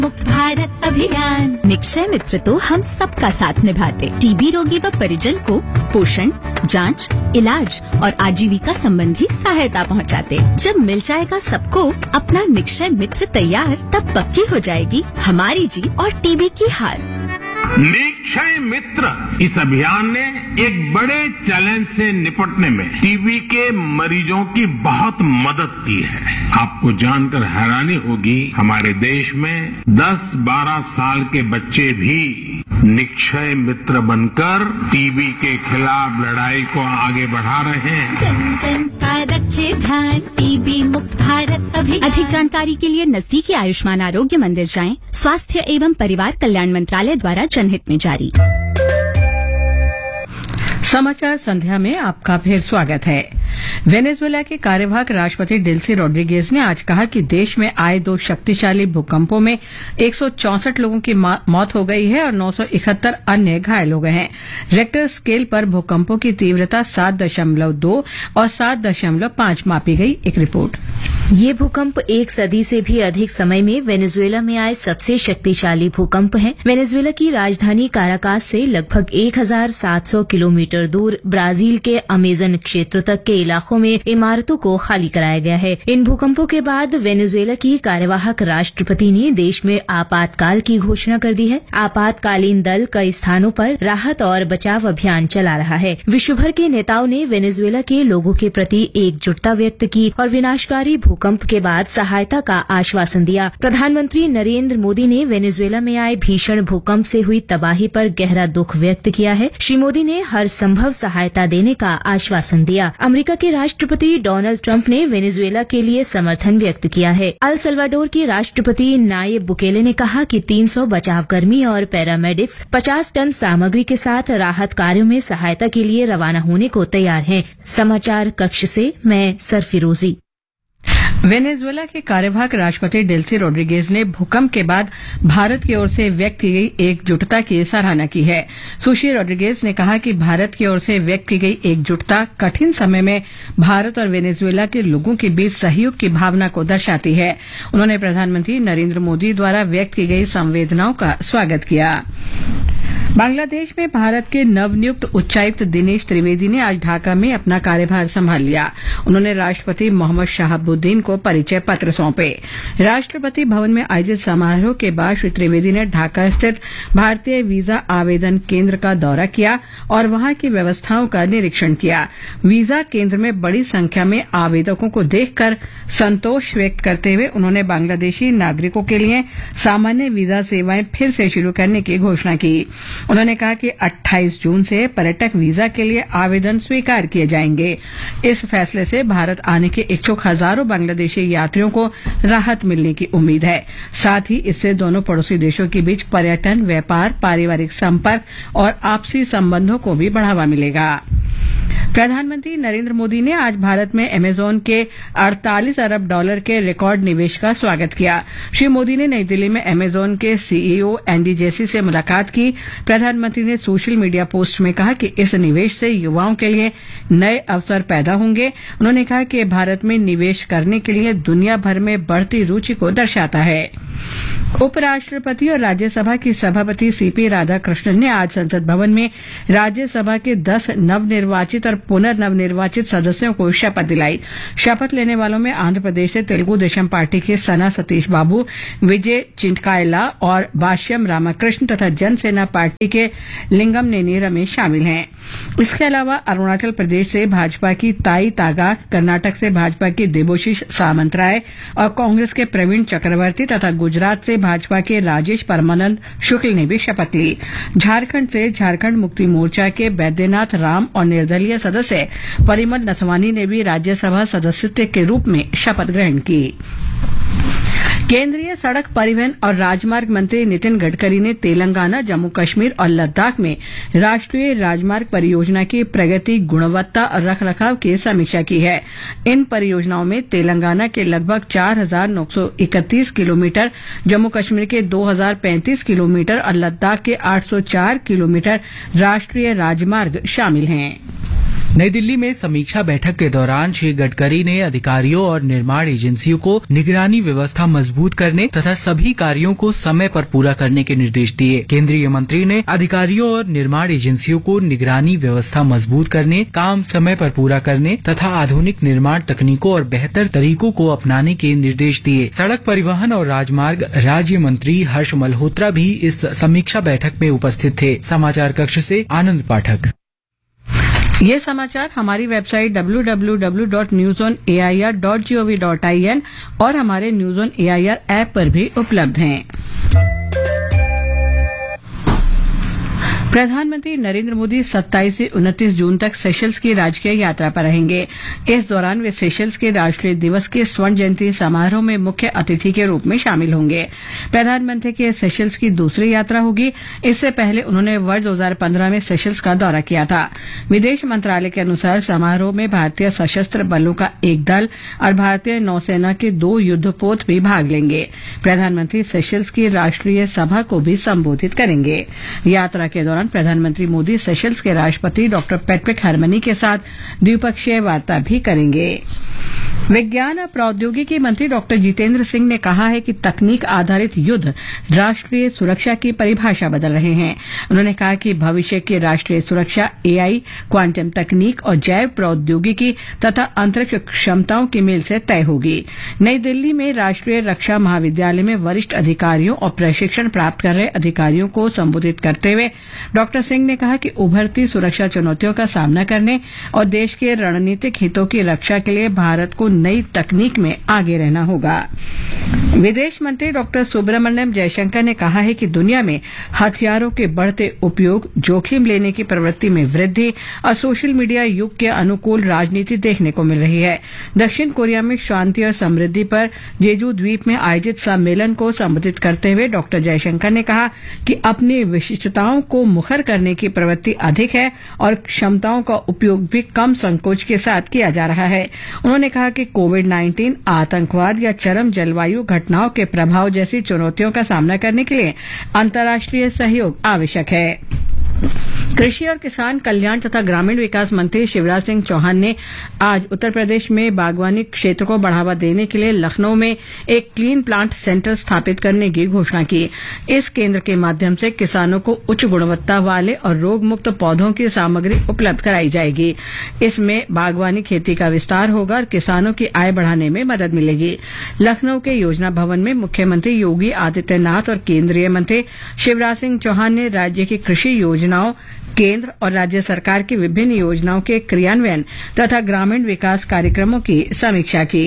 मुक्त भारत अभियान। निक्षय मित्र तो हम सबका साथ निभाते। टीबी रोगी व परिजन को पोषण, जांच, इलाज और आजीविका संबंधी सहायता पहुंचाते। जब मिल जाएगा सबको अपना निक्षय मित्र तैयार, तब पक्की हो जाएगी हमारी जीत और टीबी की हार। निक्षय मित्र इस अभियान ने एक बड़े चैलेंज से निपटने में टीबी के मरीजों की बहुत मदद की है। आपको जानकर हैरानी होगी, हमारे देश में 10-12 साल के बच्चे भी निक्षय मित्र बनकर टीबी के खिलाफ लड़ाई को आगे बढ़ा रहे हैं। जन जन का रखे ध्यान, टीबी मुक्त भारत अभियान। अधिक जानकारी के लिए नजदीकी आयुष्मान आरोग्य मंदिर जाएं। स्वास्थ्य एवं परिवार कल्याण मंत्रालय द्वारा जनहित में जारी। समाचार संध्या में आपका फिर स्वागत है। वेनेजुएला के कार्यवाहक राष्ट्रपति डेल्सी रोड्रिगेज ने आज कहा कि देश में आए 2 शक्तिशाली भूकंपों में 164 लोगों की मौत हो गई है और 971 अन्य घायल हो गए हैं। रेक्टर स्केल पर भूकंपों की तीव्रता 7.2 और 7.5 मापी गई। एक रिपोर्ट। ये भूकंप 1 सदी से भी अधिक समय में वेनेजुएला में आए सबसे शक्तिशाली भूकंप हैं। वेनेजुएला की राजधानी काराकास से लगभग 1700 किलोमीटर दूर ब्राजील के अमेजन क्षेत्र तक के इलाकों में इमारतों को खाली कराया गया है। इन भूकंपों के बाद वेनेजुएला की कार्यवाहक राष्ट्रपति ने देश में आपातकाल की घोषणा कर दी है। आपातकालीन दल कई स्थानों पर राहत और बचाव अभियान चला रहा है। विश्व भर के नेताओं ने वेनेजुएला के लोगों के प्रति एकजुटता व्यक्त की और विनाशकारी भूकंप के बाद सहायता का आश्वासन दिया। प्रधानमंत्री नरेंद्र मोदी ने वेनेजुएला में आए भीषण भूकंप से हुई तबाही पर गहरा दुख व्यक्त किया है। श्री मोदी ने हर संभव सहायता देने का आश्वासन दिया। अमेरिका के राष्ट्रपति डोनाल्ड ट्रंप ने वेनेजुएला के लिए समर्थन व्यक्त किया है। अल सल्वाडोर के राष्ट्रपति नायब बुकेले ने कहा कि 300 बचावकर्मी और पैरामेडिक्स 50 टन सामग्री के साथ राहत कार्यों में सहायता के लिए रवाना होने को तैयार हैं। समाचार कक्ष से मैं सरफिरोजी। वेनेजुएला के कार्यवाहक राष्ट्रपति डेल्सी रोड्रिगेज ने भूकंप के बाद भारत की ओर से व्यक्त की गई एकजुटता की सराहना की है। सुश्री रोड्रिगेज ने कहा कि भारत की ओर से व्यक्त की गई एकजुटता कठिन समय में भारत और वेनेजुएला के लोगों के बीच सहयोग की भावना को दर्शाती है। उन्होंने प्रधानमंत्री नरेंद्र मोदी द्वारा व्यक्त की गई संवेदनाओं का स्वागत किया। बांग्लादेश में भारत के नवनियुक्त उच्चायुक्त दिनेश त्रिवेदी ने आज ढाका में अपना कार्यभार संभाल लिया। उन्होंने राष्ट्रपति मोहम्मद शहाबुद्दीन को परिचय पत्र सौंपे। राष्ट्रपति भवन में आयोजित समारोह के बाद श्री त्रिवेदी ने ढाका स्थित भारतीय वीजा आवेदन केंद्र का दौरा किया और वहां की व्यवस्थाओं का निरीक्षण किया। वीजा केंद्र में बड़ी संख्या में आवेदकों को देखकर संतोष व्यक्त करते हुए उन्होंने बांग्लादेशी नागरिकों के लिए सामान्य वीजा सेवाएं फिर से शुरू करने की घोषणा की। उन्होंने कहा कि 28 जून से पर्यटक वीजा के लिए आवेदन स्वीकार किए जाएंगे। इस फैसले से भारत आने के इच्छुक हजारों बांग्लादेशी यात्रियों को राहत मिलने की उम्मीद है। साथ ही इससे दोनों पड़ोसी देशों के बीच पर्यटन, व्यापार, पारिवारिक संपर्क और आपसी संबंधों को भी बढ़ावा मिलेगा। प्रधानमंत्री नरेंद्र मोदी ने आज भारत में अमेजन के $48 अरब के रिकॉर्ड निवेश का स्वागत किया। श्री मोदी ने नई दिल्ली में अमेजन के सीईओ एंडी जेसी से मुलाकात की। प्रधानमंत्री ने सोशल मीडिया पोस्ट में कहा कि इस निवेश से युवाओं के लिए नए अवसर पैदा होंगे। उन्होंने कहा कि भारत में निवेश करने के लिए दुनिया भर में बढ़ती रुचि को दर्शाता है। उपराष्ट्रपति और राज्यसभा की सभापति सीपी राधाकृष्णन ने आज संसद भवन में राज्यसभा के 10 नवनिर्वाचित और पुनर्नवनिर्वाचित सदस्यों को शपथ दिलाई। शपथ लेने वालों में आंध्र प्रदेश से तेलुगु देशम पार्टी के सना सतीश बाबू, विजय चिंटकायला और भाष्यम रामकृष्ण तथा जनसेना पार्टी के लिंगम नेनी रमेश शामिल हैं। इसके अलावा अरुणाचल प्रदेश से भाजपा की ताई तागा, कर्नाटक से भाजपा की देबोशीष सामंतराय और कांग्रेस के प्रवीण चक्रवर्ती तथा गुजरात से भाजपा के राजेश परमानंद शुक्ल ने भी शपथ ली। झारखंड से झारखंड मुक्ति मोर्चा के बैद्यनाथ राम और निर्दलीय सदस्य परिमल नथवानी ने भी राज्यसभा सदस्यत्व के रूप में शपथ ग्रहण की। केंद्रीय सड़क परिवहन और राजमार्ग मंत्री नितिन गडकरी ने तेलंगाना, जम्मू कश्मीर और लद्दाख में राष्ट्रीय राजमार्ग परियोजना की प्रगति, गुणवत्ता और रखरखाव की समीक्षा की है। इन परियोजनाओं में तेलंगाना के लगभग 4,931 किलोमीटर, जम्मू कश्मीर के 2,035 किलोमीटर और लद्दाख के 804 किलोमीटर राष्ट्रीय राजमार्ग शामिल हैं। नई दिल्ली में समीक्षा बैठक के दौरान श्री गडकरी ने अधिकारियों और निर्माण एजेंसियों को निगरानी व्यवस्था मजबूत करने तथा सभी कार्यों को समय पर पूरा करने के निर्देश दिए। केंद्रीय मंत्री ने अधिकारियों और निर्माण एजेंसियों को निगरानी व्यवस्था मजबूत करने, काम समय पर पूरा करने तथा आधुनिक निर्माण तकनीकों और बेहतर तरीकों को अपनाने के निर्देश दिए। सड़क परिवहन और राजमार्ग राज्य मंत्री हर्ष मल्होत्रा भी इस समीक्षा बैठक में उपस्थित थे। समाचार कक्ष से आनंद पाठक। ये समाचार हमारी वेबसाइट www.newsonair.gov.in और हमारे न्यूज ऑन एआईआर ऐप पर भी उपलब्ध हैं। प्रधानमंत्री नरेंद्र मोदी 27 से 29 जून तक सेशल्स की राजकीय यात्रा पर रहेंगे। इस दौरान वे सेशल्स के राष्ट्रीय दिवस के स्वर्ण जयंती समारोह में मुख्य अतिथि के रूप में शामिल होंगे। प्रधानमंत्री की सेशल्स की दूसरी यात्रा होगी। इससे पहले उन्होंने वर्ष 2015 में सेशल्स का दौरा किया था। विदेश मंत्रालय के अनुसार समारोह में भारतीय सशस्त्र बलों का एक दल और भारतीय नौसेना के 2 युद्धपोत भी भाग लेंगे। प्रधानमंत्री सेशल्स की राष्ट्रीय सभा को भी संबोधित करेंगे। यात्रा के दौरान प्रधानमंत्री मोदी सेशल्स के राष्ट्रपति डॉक्टर पैट्रिक हरमनी के साथ द्विपक्षीय वार्ता भी करेंगे। विज्ञान और प्रौद्योगिकी मंत्री डॉक्टर जितेंद्र सिंह ने कहा है कि तकनीक आधारित युद्ध राष्ट्रीय सुरक्षा की परिभाषा बदल रहे हैं। उन्होंने कहा कि भविष्य की राष्ट्रीय सुरक्षा एआई, क्वांटम तकनीक और जैव प्रौद्योगिकी तथा अंतरिक्ष क्षमताओं की मेल से तय होगी। नई दिल्ली में राष्ट्रीय रक्षा महाविद्यालय में वरिष्ठ अधिकारियों और प्रशिक्षण प्राप्त कर रहे अधिकारियों को संबोधित करते हुए डॉक्टर सिंह ने कहा कि उभरती सुरक्षा चुनौतियों का सामना करने और देश के रणनीतिक हितों की रक्षा के लिए भारत को नई तकनीक में आगे रहना होगा। विदेश मंत्री डॉक्टर सुब्रमण्यम जयशंकर ने कहा है कि दुनिया में हथियारों के बढ़ते उपयोग, जोखिम लेने की प्रवृत्ति में वृद्धि और सोशल मीडिया युग के अनुकूल राजनीति देखने को मिल रही है। दक्षिण कोरिया में शांति और समृद्धि पर जेजू द्वीप में आयोजित सम्मेलन को संबोधित करते हुए डॉक्टर जयशंकर ने कहा कि अपनी विशिष्टताओं को मुखर करने की प्रवृत्ति अधिक है और क्षमताओं का उपयोग भी कम संकोच के साथ किया जा रहा है। उन्होंने कहा कि कोविड-19, आतंकवाद या चरम जलवायु घटनाओं के प्रभाव जैसी चुनौतियों का सामना करने के लिए अंतर्राष्ट्रीय सहयोग आवश्यक है। कृषि और किसान कल्याण तथा ग्रामीण विकास मंत्री शिवराज सिंह चौहान ने आज उत्तर प्रदेश में बागवानी क्षेत्र को बढ़ावा देने के लिए लखनऊ में एक क्लीन प्लांट सेंटर स्थापित करने की घोषणा की। इस केंद्र के माध्यम से किसानों को उच्च गुणवत्ता वाले और रोग मुक्त पौधों की सामग्री उपलब्ध कराई जाएगी। इसमें बागवानी खेती का विस्तार होगा और किसानों की आय बढ़ाने में मदद मिलेगी। लखनऊ के योजना भवन में मुख्यमंत्री योगी आदित्यनाथ और केंद्रीय मंत्री शिवराज सिंह चौहान ने राज्य की कृषि योजनाओं, केंद्र और राज्य सरकार की विभिन्न योजनाओं के क्रियान्वयन तथा ग्रामीण विकास कार्यक्रमों की समीक्षा की।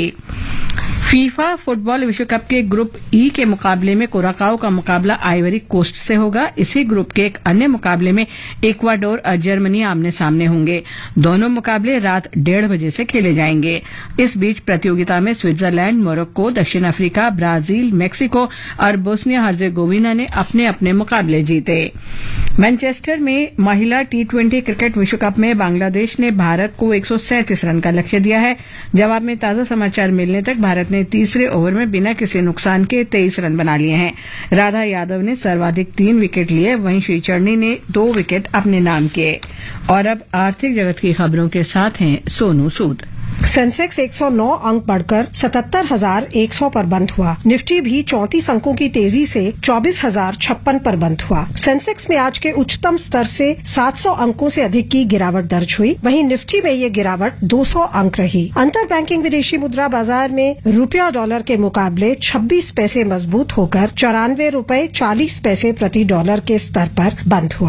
फीफा फुटबॉल विश्व कप के ग्रुप ई के मुकाबले में कुराकाओ का मुकाबला आइवरी कोस्ट से होगा। इसी ग्रुप के एक अन्य मुकाबले में इक्वाडोर और जर्मनी आमने सामने होंगे। दोनों मुकाबले रात 1:30 बजे से खेले जाएंगे। इस बीच प्रतियोगिता में स्विट्जरलैंड, मोरक्को, दक्षिण अफ्रीका, ब्राजील, मैक्सिको और बोस्निया हर्जेगोविना ने अपने अपने मुकाबले जीते। मैनचेस्टर में महिला T20 क्रिकेट विश्व कप में बांग्लादेश ने भारत को 137 रन का लक्ष्य दिया है। जवाब में ताजा समाचार मिलने तक भारत ने तीसरे ओवर में बिना किसी नुकसान के 23 रन बना लिए हैं। राधा यादव ने सर्वाधिक 3 विकेट लिए, वहीं श्री चढ़नी ने 2 विकेट अपने नाम किए। और अब आर्थिक जगत की खबरों के साथ हैं सोनू सूद। सेंसेक्स 109 अंक बढ़कर 77,100 पर बंद हुआ। निफ्टी भी 34 अंकों की तेजी से 24,056 पर बंद हुआ। सेंसेक्स में आज के उच्चतम स्तर से 700 अंकों से अधिक की गिरावट दर्ज हुई। वहीं निफ्टी में ये गिरावट 200 अंक रही। अंतर बैंकिंग विदेशी मुद्रा बाजार में रुपया डॉलर के मुकाबले 26 पैसे मजबूत होकर 94 रुपए 40 पैसे प्रति डॉलर के स्तर पर बंद हुआ।